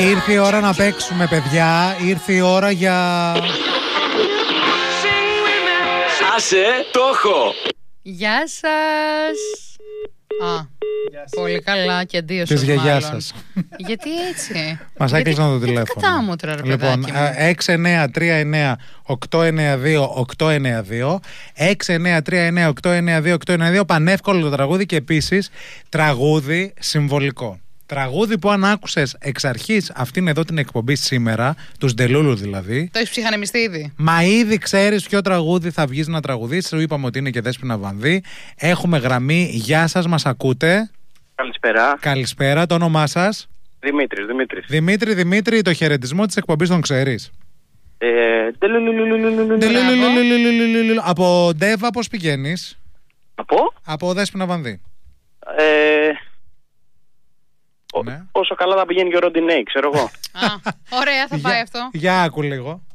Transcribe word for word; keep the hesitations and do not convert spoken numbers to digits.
Ήρθε η ώρα να παίξουμε, παιδιά. Ήρθε η ώρα για... Άσε, το έχω. Γεια σας. Α, πολύ καλά και αντίο σας. Της γιαγιάς σας. Γιατί έτσι? Μας έκλεισαν το τηλέφωνο. Κατάμοτρα, ρε Λοιπόν, παιδάκι μου. έξι εννιά τρία εννιά οκτώ εννιά δύο οκτώ εννιά δύο έξι εννιά τρία εννιά οκτώ εννιά δύο οκτώ εννιά δύο. Πανεύκολο το τραγούδι και επίσης τραγούδι συμβολικό. Τραγούδι που αν άκουσες εξ αρχής αυτήν εδώ την εκπομπή σήμερα, τους Ντελούλου δηλαδή. Το έχεις ψυχανεμιστεί ήδη? Μα ήδη ξέρεις ποιο τραγούδι θα βγεις να τραγουδήσεις. Σου είπαμε ότι είναι και Δέσποινα Βανδύ. Έχουμε γραμμή. Γεια σας, μας ακούτε? Καλησπέρα. Καλησπέρα, το όνομά σας? Δημήτρης, Δημήτρης. Δημήτρη, Δημήτρη, το χαιρετισμό της εκπομπής τον ξέρεις? Ε, Από Ντέβα πώς πηγαίνεις? Από? Από Δέσποινα Βανδύ. Ε, Ναι. Όσο καλά θα πηγαίνει και ο Ροντινέι, ξέρω εγώ. Α, ωραία, θα πάει αυτό. Για άκου λίγο.